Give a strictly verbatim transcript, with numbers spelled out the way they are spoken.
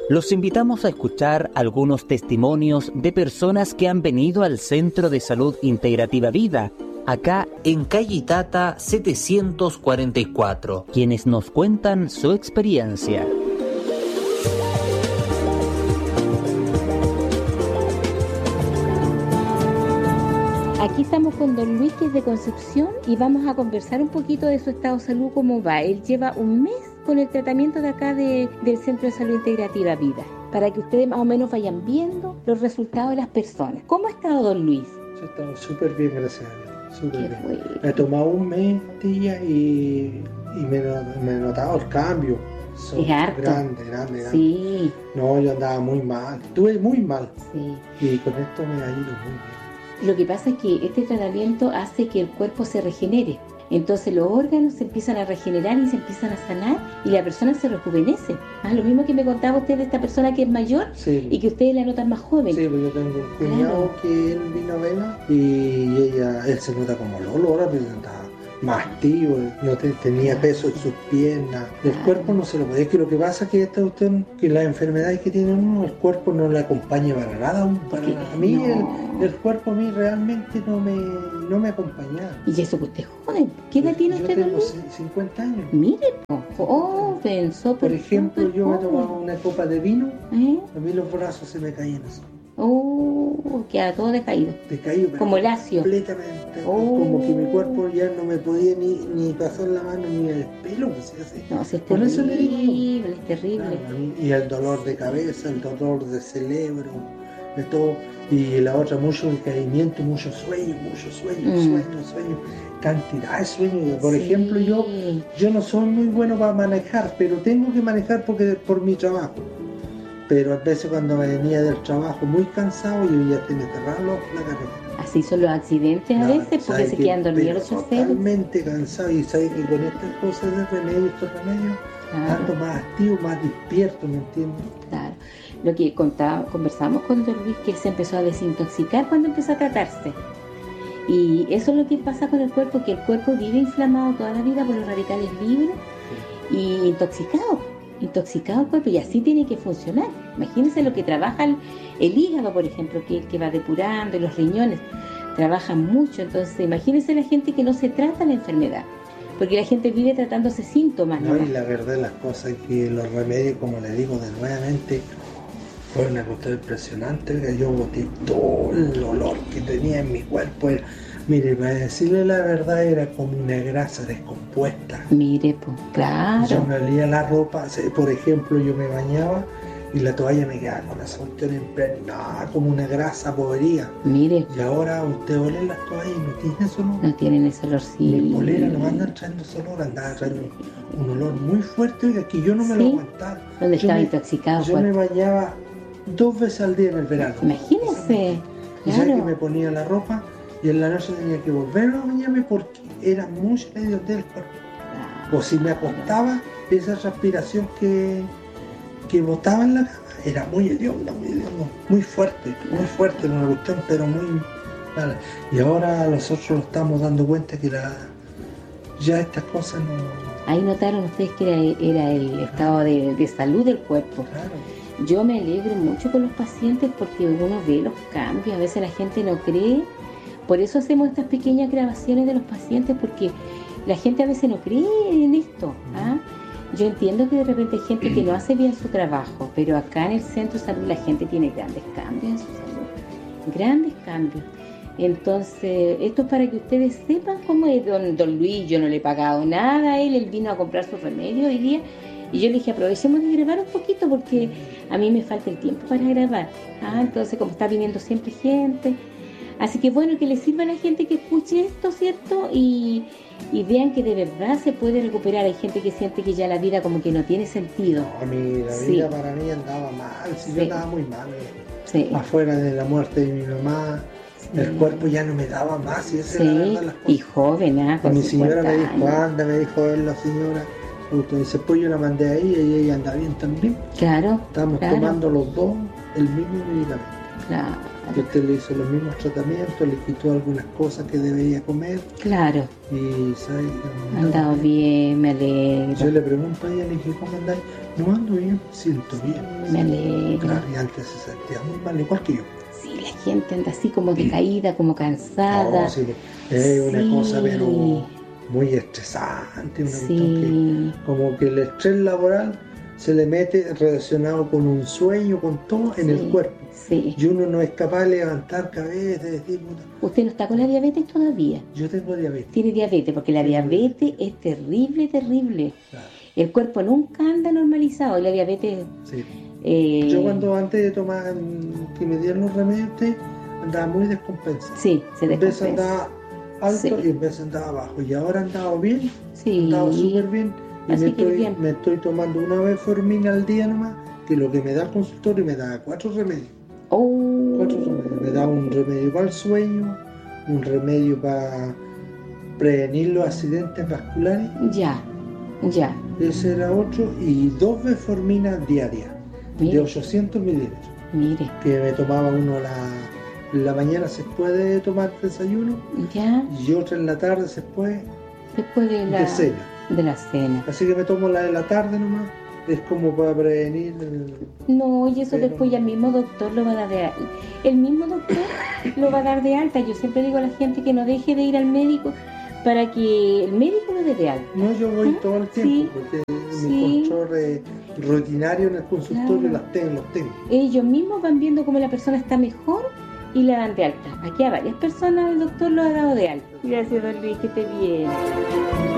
Los invitamos a escuchar algunos testimonios de personas que han venido al Centro de Salud Integrativa Vida, acá en calle Itata setecientos cuarenta y cuatro, quienes nos cuentan su experiencia. Aquí estamos con don Luis, que es de Concepción, y vamos a conversar un poquito de su estado de salud, cómo va. Él lleva un mes con el tratamiento de acá de, del Centro de Salud Integrativa Vida, para que ustedes más o menos vayan viendo los resultados de las personas. ¿Cómo ha estado don Luis? Yo he estado súper bien, gracias a Dios, súper bien. Bueno. Me he tomado un mes, tía, y, y me, me he notado el cambio. Son Es harto. Grande, grande, grande. Sí. No, yo andaba muy mal, estuve muy mal. Sí. Y con esto me ha ido muy bien. Lo que pasa es que este tratamiento hace que el cuerpo se regenere. Entonces los órganos se empiezan a regenerar y se empiezan a sanar y la persona se rejuvenece. Ah, lo mismo que me contaba usted de esta persona que es mayor, sí, y que ustedes la notan más joven. Sí, pues yo tengo un cuñado, claro, que él vino a verla y ella, él se nota como Lolo, ahora pero estaba más activo, no te, tenía peso en sus piernas, el claro, cuerpo no se lo podía. Es que lo que pasa es que esta cuestión, que las enfermedades que tiene uno, el cuerpo no le acompaña para nada. Para a mí no. el, el cuerpo a mí realmente no me, no me acompañaba. Y eso que usted es joven. ¿Qué edad tiene usted? Yo tengo cincuenta años. Mire, oh, pensó. Por ejemplo, yo me tomaba una copa de vino, ¿eh? A mí los brazos se me caían así. Oh, queda todo decaído. Decaído, pero como lacio. Completamente. Oh. Como que mi cuerpo ya no me podía ni, ni pasar la mano ni el pelo, pues así. No, si es Por terrible, eso le digo yo. es terrible. Claro, y el dolor de cabeza, el dolor de cerebro, de todo. Y la otra, mucho decaimiento, mucho sueño, mucho sueño, mm. sueño, sueño. Cantidad de sueño. Por sí. ejemplo, yo, yo no soy muy bueno para manejar, pero tengo que manejar porque por mi trabajo. Pero a veces cuando me venía del trabajo muy cansado, yo ya tenía que cerrar la carretera. Así son los accidentes a veces, porque se quedan dormidos los choferes. Totalmente cansado, y sabes que con estas cosas de remedio, estos remedios, claro, ando más activo, más despierto, ¿me entiendes? Claro. Lo que contaba, conversamos con don Luis, que él se empezó a desintoxicar cuando empezó a tratarse. Y eso es lo que pasa con el cuerpo, que el cuerpo vive inflamado toda la vida por los radicales libres, sí, y intoxicado. intoxicado el cuerpo, y así tiene que funcionar. Imagínense lo que trabaja el, el hígado, por ejemplo, que el que va depurando, y los riñones trabajan mucho. Entonces imagínense la gente que no se trata la enfermedad, porque la gente vive tratándose síntomas. No, y la verdad las cosas es que los remedios, como le digo de nuevamente, fue una cuestión impresionante, que yo boté todo el olor que tenía en mi cuerpo. Era, mire, para decirle la verdad, era como una grasa descompuesta. Mire, pues, claro. Yo me olía la ropa, por ejemplo, yo me bañaba y la toalla me quedaba con esa cuestión impregnada, como una grasa podrida. Mire. Y ahora usted ole las toallas y no tiene ese olor. No tienen ese olor, sí. Mi polera no andan trayendo ese olor, andaba trayendo un olor muy fuerte, oiga, que yo no me ¿sí? lo aguantaba. Donde yo estaba me, intoxicado. Yo fuerte. Me bañaba dos veces al día en el verano. Imagínese. Y claro. que me ponía la ropa y en la noche tenía que volver a bañarme porque era mucho la idiotez del cuerpo. O si me acostaba, esa respiración que, que botaba en la cama era muy hedionda, muy hedionda, muy fuerte, muy fuerte, una cuestión, pero muy mala. Y ahora nosotros nos estamos dando cuenta que la, ya estas cosas no... Ahí notaron ustedes que era, era el estado de, de salud del cuerpo. Claro. Yo me alegro mucho con los pacientes porque uno ve los cambios, a veces la gente no cree. Por eso hacemos estas pequeñas grabaciones de los pacientes, porque la gente a veces no cree en esto. ¿ah? Yo entiendo que de repente hay gente que no hace bien su trabajo, pero acá en el centro de salud la gente tiene grandes cambios en su salud, grandes cambios. Entonces, esto es para que ustedes sepan cómo es don, don Luis. Yo no le he pagado nada a él, él vino a comprar su remedio hoy día, y yo le dije, aprovechemos de grabar un poquito porque a mí me falta el tiempo para grabar. ¿ah? Entonces, como está viniendo siempre gente, así que bueno, que le sirva a la gente que escuche esto, ¿cierto? Y, y vean que de verdad se puede recuperar. Hay gente que siente que ya la vida como que no tiene sentido. No, a mí la sí. vida para mí andaba mal, si sí. yo andaba muy mal. Sí. Afuera de la muerte de mi mamá, sí. el cuerpo ya no me daba más. Y, esa sí. era la verdad, las cosas. Y joven, ¿ah? ¿eh? Mi señora me dijo, anda, me dijo él, la señora. Entonces, pues yo la mandé ahí y ella anda bien también. Claro. Estamos claro. tomando los dos el mismo medicamento. Claro. que usted le hizo los mismos tratamientos, le quitó algunas cosas que debería comer. Claro. Y ¿sabes? Ha andado bien, me alegro. Yo le pregunto a ella, le dije, ¿cómo andáis? No ando bien, siento bien. Me alegro. Claro, y antes se sentía muy mal, igual que yo. Sí, la gente anda así como decaída, como cansada. No, sí, es una Sí. cosa, pero muy estresante, una Sí. cuestión que, como que el estrés laboral se le mete relacionado con un sueño, con todo en Sí, el cuerpo. sí. Y uno no es capaz de levantar cabeza, de decir, puta, ¿Usted no está con la diabetes todavía? yo tengo diabetes. Tiene diabetes, porque la Tengo diabetes es terrible, terrible. Claro, El cuerpo nunca anda normalizado y la diabetes... sí. eh, Yo cuando antes de tomar, mm, que me dieron los remedios, usted, andaba muy descompensado. Sí, se En vez descompensa. andaba alto Sí. y en vez andaba abajo. Y ahora andaba bien, Sí. andaba súper bien. Y Así me que estoy, bien. me estoy tomando una metformina al día nomás, que lo que me da el consultorio me da cuatro remedios. Oh, Cuatro remedios. Me da un remedio para el sueño, un remedio para prevenir los accidentes vasculares, ya, ya. ese era otro, y dos metforminas diarias de Mire, ochocientos mililitros, mire, que me tomaba uno la, en la mañana se puede tomar desayuno ya, y otra en la tarde después después de la, de cena. de la cena. Así que me tomo la de la tarde nomás, es como para prevenir el... No, y eso Pero- después ya el mismo doctor lo va a dar de alta. El mismo doctor lo va a dar de alta. Yo siempre digo a la gente que no deje de ir al médico para que el médico lo dé de alta. No, yo voy ¿Ah? todo el Sí, tiempo, porque sí. mi control eh, rutinario en el consultorio Claro. las tengo, los tengo. Ellos mismos van viendo cómo la persona está mejor y la dan de alta. Aquí a varias personas el doctor lo ha dado de alta. Gracias, don Luis, que esté bien.